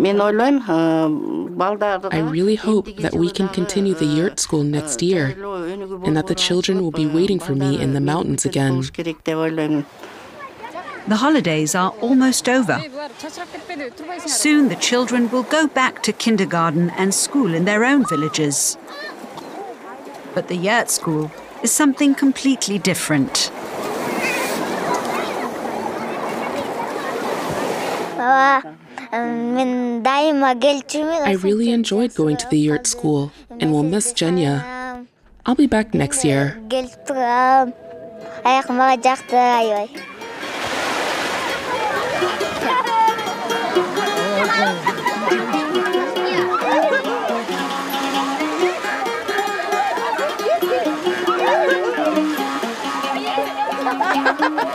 I really hope that we can continue the yurt school next year and that the children will be waiting for me in the mountains again. The holidays are almost over. Soon the children will go back to kindergarten and school in their own villages. But the yurt school is something completely different. I really enjoyed going to the yurt school and will miss Genya. I'll be back next year.